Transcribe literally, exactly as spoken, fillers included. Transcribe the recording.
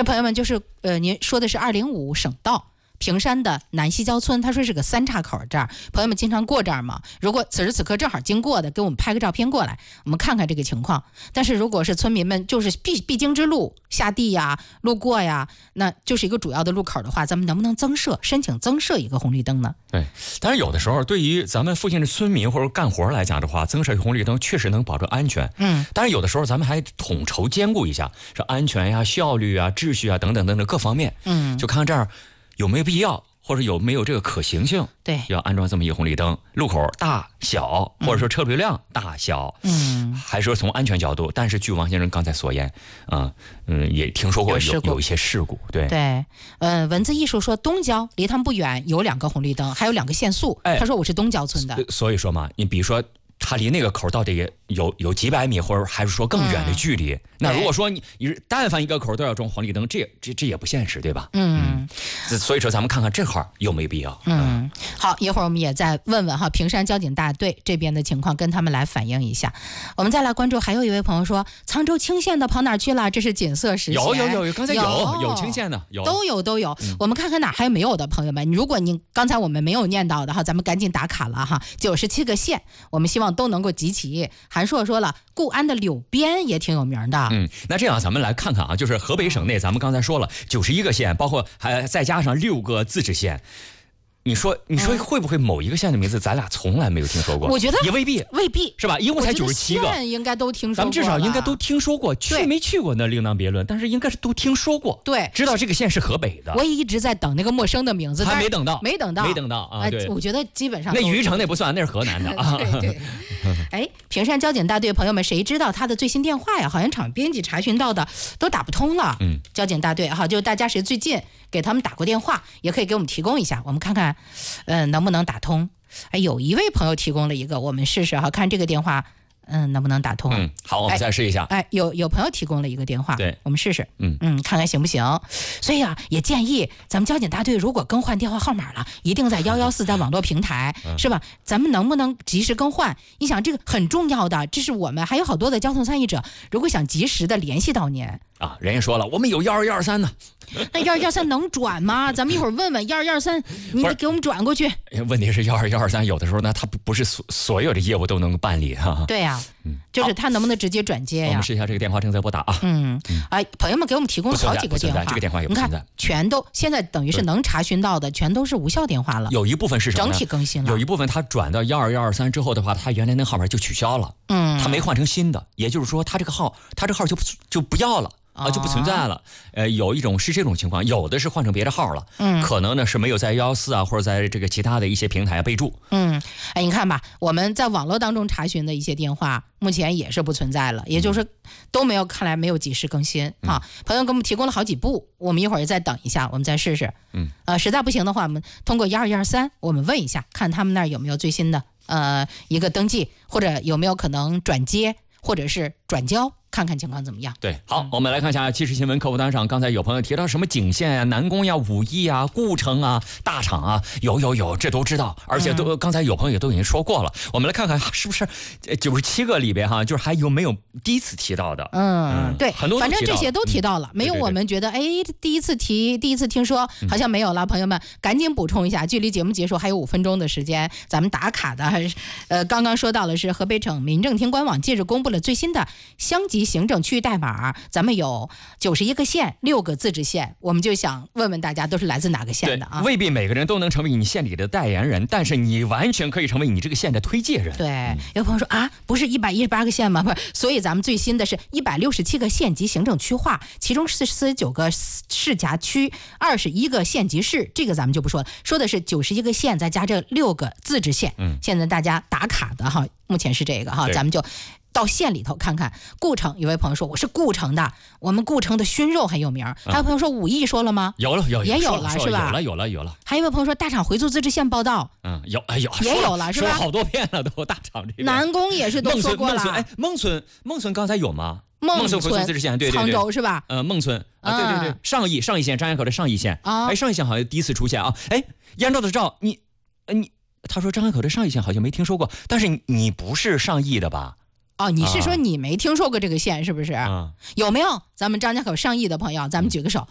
这朋友们就是呃，您说的是二零五省道。平山的南西郊村，他说是个三岔口，这儿朋友们经常过这儿嘛。如果此时此刻正好经过的，给我们拍个照片过来，我们看看这个情况。但是如果是村民们就是必必经之路，下地呀、路过呀，那就是一个主要的路口的话，咱们能不能增设申请增设一个红绿灯呢？ 对，但是有的时候对于咱们附近的村民或者干活来讲的话，增设红绿灯确实能保证安全。 嗯， 但是有的时候咱们还统筹兼顾一下，是安全呀、效率啊、秩序啊等等等等各方面。 嗯， 就看看这儿有没有必要。或者有没有这个可行性？ 对，要安装这么一个红绿灯，路口大小，或者说车流量大小， 嗯， 还是说从安全角度？但是据王先生刚才所言，啊、呃，嗯，也听说过有 有, 有一些事故，对对，呃，文字艺术说东郊离他们不远有两个红绿灯，还有两个限速。 哎， 他说我是东郊村的， 所以说嘛，你比如说。它离那个口到底有有几百米，或者还是说更远的距离？嗯、那如果说你你但凡一个口都要装黄绿灯，这这这也不现实，对吧？ 嗯， 嗯所以说咱们看看这块有没有必要。 嗯，好，一会儿我们也再问问哈平山交警大队这边的情况，跟他们来反映一下。我们再来关注，还有一位朋友说沧州青县的跑哪去了？这是锦瑟实线。 有有有，刚才有有有青县的，有都有都有、 嗯。 我们看看哪还有没有的朋友们，如果您刚才我们没有念到的哈，咱们赶紧打卡了哈。九十七个县，我们希望都能够集齐。韩硕说了，固安的柳边也挺有名的。 嗯，那这样咱们来看看啊，就是河北省内，咱们刚才说了九十一个县，包括还再加上六个自治县。你说，你说会不会某一个县的名字咱俩从来没有听说过？ 我觉得也未必， 未必是吧？一共才九十七个， 县应该都听说过， 咱们至少应该都听说过，去没去过那另当别论，但是应该是都听说过。 对， 知道这个县是河北的。 我也一直在等那个陌生的名字， 还没等到， 没等到， 没等到啊！对， 我觉得基本上那禹城那不算，那是河南的啊。 对对。哎，平山交警大队朋友们，谁知道他的最新电话呀？好像场编辑查询到的都打不通了。 嗯， 交警大队哈，就大家谁最近给他们打过电话，也可以给我们提供一下，我们看看，嗯、呃，能不能打通。哎，有一位朋友提供了一个，我们试试哈，看这个电话，嗯，能不能打通？ 嗯，好，我们再试一下。 哎，哎有有朋友提供了一个电话， 对， 我们试试， 嗯嗯，看看行不行。所以啊，也建议咱们交警大队如果更换电话号码了，一定在幺幺四在网络平台、嗯、是吧？咱们能不能及时更换？你想这个很重要的，这是我们还有好多的交通参与者，如果想及时的联系到您啊，人家说了，我们有幺二幺二三呢。 那幺二幺二三能转吗？咱们一会儿问问幺二幺二三，你得给我们转过去。 问题是幺二幺二三有的时候呢，它不是所所有的业务都能办理哈、啊。 对呀、啊嗯， 就是他能不能直接转接呀？ 我们试一下这个电话正在拨打啊。 嗯，哎，朋友们给我们提供了好几个电话， 这个电话也不存在， 你看全都现在等于是能查询到的，全都是无效电话了。 有一部分是什么呢？ 整体更新了。 有一部分它转到幺二幺二三之后的话，它原来那号码就取消了， 嗯， 它没换成新的，也就是说，它这个号，它这个号就不就不要了。啊，就不存在了。呃，有一种是这种情况，有的是换成别的号了， 嗯， 可能呢是没有在幺四啊或者在这个其他的一些平台备注。 嗯，哎，你看吧，我们在网络当中查询的一些电话，目前也是不存在了，也就是说都没有，看来没有及时更新、嗯、啊。朋友给我们提供了好几部，我们一会儿再等一下，我们再试试。 嗯， 呃，实在不行的话，我们通过幺二幺二三，我们问一下，看他们那儿有没有最新的呃一个登记，或者有没有可能转接或者是转交。看看情况怎么样？ 对，好，我们来看一下即时新闻客户端上，刚才有朋友提到什么景县呀、南宫呀、武义啊、故城啊、大厂啊，有有有，这都知道，而且都、嗯、刚才有朋友也都已经说过了。我们来看看是不是九十七个里边哈，就是还有没有第一次提到的？ 嗯，嗯对， 很多反正这些都提到了，嗯、没有我们觉得哎第一次提、第一次听说好像没有了。嗯、朋友们赶紧补充一下，距离节目结束还有五分钟的时间，咱们打卡的还是呃刚刚说到了是河北省民政厅官网近日公布了最新的乡级行政区域代码，咱们有九十一个县，六个自治县，我们就想问问大家都是来自哪个县的啊？ 未必每个人都能成为你县里的代言人，但是你完全可以成为你这个县的推介人。 对，嗯、有朋友说啊，不是一百一十八个县吗？不是，所以咱们最新的是一百六十七个县级行政区划，其中四十九个市辖区，二十一个县级市，这个咱们就不说了，说的是九十一个县再加这六个自治县。 嗯， 现在大家打卡的哈，目前是这个哈，咱们就到县里头看看。故城有位朋友说我是故城的，我们故城的熏肉很有名。还有朋友说武义说了吗？ 有了，有也有了是吧？ 有了，有了，有了。 还有位朋友说大厂回族自治县报道， 嗯，有，哎有也有了是吧？ 说好多遍了都，大厂这边。 南宫也是都说过了。 哎，孟村，孟村刚才有吗？ 孟村回族自治县，对对对， 沧州是吧？ 呃，孟村啊，对对对，上邑上邑县，张家口的上邑县啊， 哎，上邑县好像第一次出现啊，哎，按照的照你，你他说张家口的上邑县好像没听说过，但是你不是上邑的吧？ 哦，你是说你没听说过这个县是不是？ 啊、 有没有咱们张家口上邑的朋友？咱们举个手，